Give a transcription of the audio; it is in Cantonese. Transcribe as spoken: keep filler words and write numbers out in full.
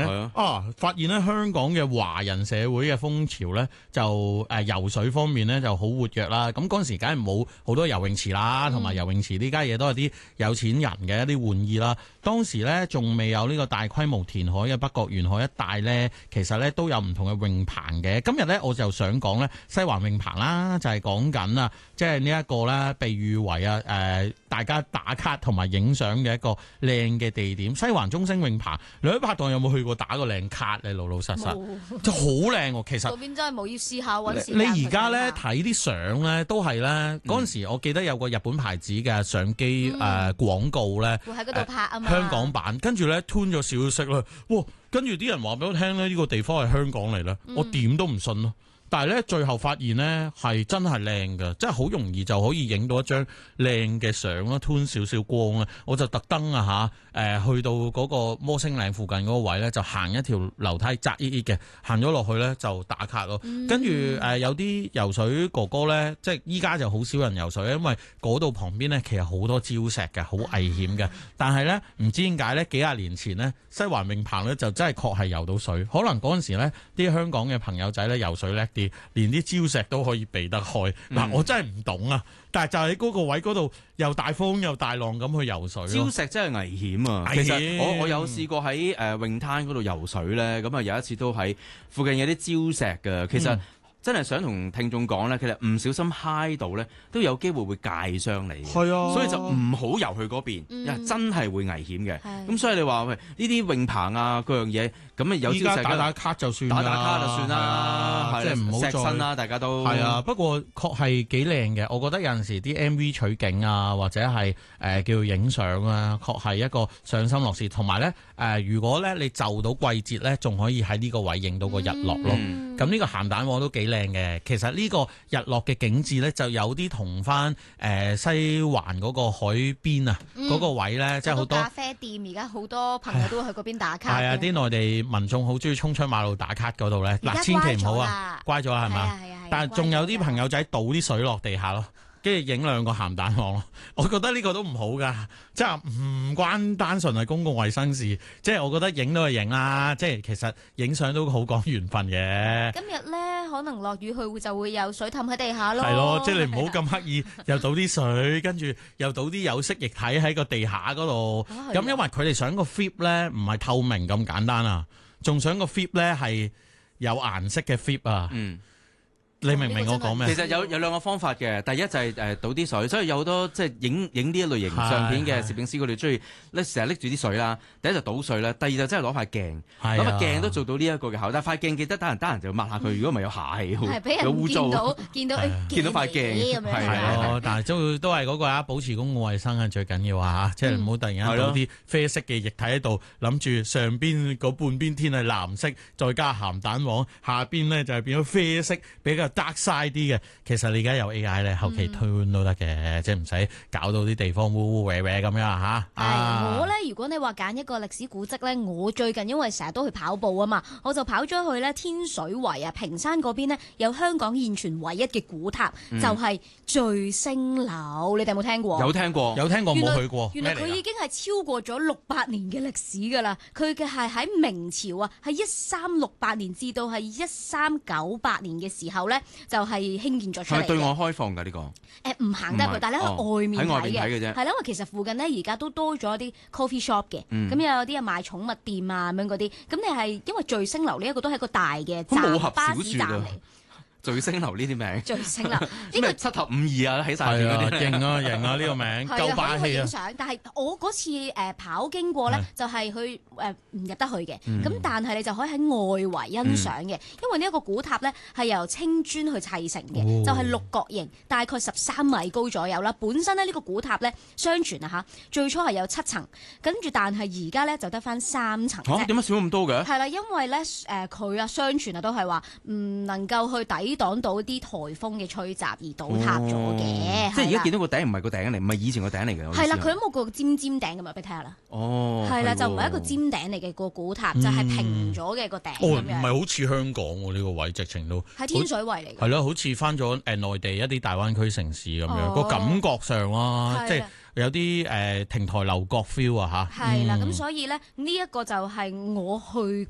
咧啊，啊，發現咧香港嘅華人社會嘅風潮咧就誒、呃、游水方面咧就好活躍啦。咁嗰陣時梗係冇好多游泳池啦，同埋、嗯、游泳池呢家嘢都係啲有錢人嘅一啲玩意啦。當時咧仲未有呢個大規模填海嘅北角沿海一帶咧，其實咧都有唔同嘅泳棚嘅。今日咧我就想講咧西環泳棚啦，就係講緊啊，即係呢一個咧被譽為啊誒、呃、大家打卡同埋影相嘅一個靚嘅地點。西環中星泳棚，兩位拍檔有冇去過打個靚卡咧？老老實實，就好靚喎。其實嗰邊真係冇，要試下揾時間。 你而家咧睇啲相咧，都係咧嗰陣時，我記得有個日本牌子嘅相機誒、嗯呃、廣告咧， 會喺嗰度拍啊嘛。 香港版，跟住咧吞咗少少色啦，哇！跟住啲人話俾我聽咧，呢個地方係香港嚟咧，我點都唔信咯。但係咧，最後發現咧係真係靚嘅，即係好容易就可以影到一張靚嘅相啦，吞少少光啦。我就特登啊嚇，誒去到嗰個摩星嶺附近嗰個位咧，就行一條樓梯窄啲啲嘅，行咗落去咧就打卡咯。跟住誒有啲游水哥哥咧，即係依家就好少人游水，因為嗰度旁邊咧其實好多礁石嘅，好危險嘅。但係咧唔知點解咧，幾廿年前咧西環泳棚咧就真係確係游到水，可能嗰陣時咧啲香港嘅朋友仔咧游水叻啲。連啲礁石都可以避得開，嗱、嗯、我真係唔懂啊！但係就喺嗰個位嗰度，又大風又大浪咁去游水。礁石真係危險啊！ 危險。 其實我我有試過喺誒泳灘嗰度游水咧，咁啊有一次都喺附近有啲礁石嘅，其實、嗯。真係想同聽眾講咧，其實唔小心揩到咧，都有機會會戒傷你嘅。係啊，所以就唔好游去嗰邊，因為、嗯、真係會危險嘅。咁所以你話喂，呢啲泳棚啊，各樣嘢咁啊有礁石， 打打卡就算啦， 打打卡就算啦， 即係唔好錫身啦，大家都係啊。不過確係幾靚嘅，我覺得有陣時啲 M V 取景啊，或者係誒、呃、叫影相啊，確係一個賞心樂事。同埋咧誒，如果咧你就到季節咧，仲可以喺呢個位影到個日落咯。咁呢、嗯、個鹹蛋黃都幾靚嘅，其實呢個日落嘅景緻咧，就有啲同翻誒西環嗰個海邊啊，嗰、嗯、個位咧，即係好多咖啡店，而家好多朋友都會去嗰邊打卡。 係啊，啲內地民眾好中意衝出馬路打卡嗰度咧，嗱，千祈唔好啊，乖咗啦，係嘛？但係仲有啲朋友仔倒啲水落地下咯。跟住影兩個鹹蛋黃咯，我覺得呢個都唔好噶，即係唔關單純係公共衛生事，即係我覺得影都係影啦，即係其實影相都好講緣分嘅。 今日咧可能落雨去就會有水氹喺地下咯， 係咯，即係你唔好咁刻意又倒啲水，跟住又倒啲有色液體喺個地下嗰度，咁、啊、因為佢哋想個 fit 咧唔係透明咁簡單啊，仲想個 fit 咧係有顏色嘅 fit 啊。嗯。你明唔明我講咩？ 其實有有兩個方法嘅，第一就係誒倒啲水，所以有好多即係影影呢一類型相片嘅攝影師，佢哋中意拎成日拎住啲水啦。第一就倒水啦，第二就真係攞塊鏡，攞塊鏡都做到呢一個嘅效。但係塊鏡記得得閒得閒就抹下佢，如果唔係有下氣，有污糟。見到見到見到塊鏡咁樣。 係咯，但係都都係嗰個啊，保持公共衛生係最緊要啊！即係唔好突然間倒啲啡色嘅液體喺度，諗住上邊嗰半邊天係藍色，再加鹹蛋黃，下邊咧就係變咗啡色，比較得晒啲嘅，其實你而家有 A I 咧，後期推都得嘅，嗯、即係唔使搞到啲地方烏烏歪歪咁樣嚇。係、 啊、我咧，如果你話揀一個歷史古蹟咧，我最近因為成日都去跑步啊嘛，我就跑咗去咧天水圍啊，屏山嗰邊呢，有香港現存唯一嘅古塔，嗯、就係聚星樓。你哋有冇聽過？ 有聽過， 有聽過，冇去過。 原來佢已經係超過咗六百年嘅歷史㗎啦。佢嘅係喺明朝啊，係一三六八年至到係一三九八年嘅時候咧。就係興建咗出嚟嘅。係對外開放㗎呢個？誒唔行得入去，但係咧喺外面睇嘅。 啫。 係啦，因為其實附近咧而家都多咗啲 coffee shop 嘅，咁、嗯、又有啲啊賣寵物店啊咁樣嗰啲。咁你係因為聚星樓呢一個都係一個大嘅站巴士站嚟。 聚星樓呢啲名， 聚星樓呢個七合五二啊，喺晒邊嗰啲， 型啊型啊呢個名，夠霸氣啊！ 相，但係我嗰次誒跑經過咧，就係去誒唔入得去嘅。咁但係你就可以喺外圍欣賞嘅，因為呢一個古塔咧係由青磚去砌成嘅，就係六角形，大概十三米高左右啦。本身咧呢個古塔咧，相傳啊嚇，最初係有七層，跟住但係而家咧就得翻三層。 嚇點解少咁多嘅？係啦，因為咧誒佢啊相傳啊都係話唔能夠去抵擋到啲颱風嘅吹襲而倒塌咗嘅， 即係而家見到個頂唔係個頂嚟，唔係以前個頂嚟嘅。 係啦，佢都冇個尖尖頂咁啊，俾你睇下啦。 哦， 係啦，就唔係一個尖頂嚟嘅個古塔，就係平咗嘅個頂咁樣。 哦，唔係好似香港喎呢個位，直情都喺天水圍嚟嘅。 係咯，好似翻咗誒內地一啲大灣區城市咁樣，個感覺上啊，即係。有啲誒亭台樓閣 feel 啊嚇， 係啦，咁所以咧呢一個就係我去